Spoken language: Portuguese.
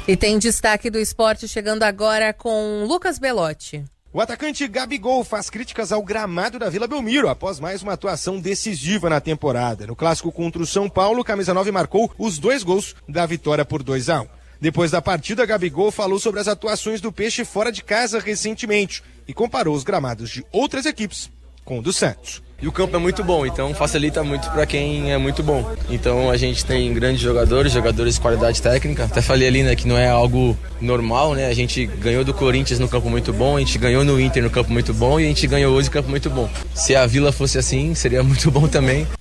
E tem destaque do esporte chegando agora com Lucas Belotti. O atacante Gabigol faz críticas ao gramado da Vila Belmiro após mais uma atuação decisiva na temporada. No clássico contra o São Paulo, o camisa 9 marcou os 2 gols da vitória por 2-1. Depois da partida, Gabigol falou sobre as atuações do Peixe fora de casa recentemente e comparou os gramados de outras equipes com o do Santos. E o campo é muito bom, então facilita muito para quem é muito bom. Então a gente tem grandes jogadores de qualidade técnica. Até falei ali, né, que não é algo normal, né? A gente ganhou do Corinthians no campo muito bom, a gente ganhou no Inter no campo muito bom e a gente ganhou hoje no campo muito bom. Se a Vila fosse assim, seria muito bom também.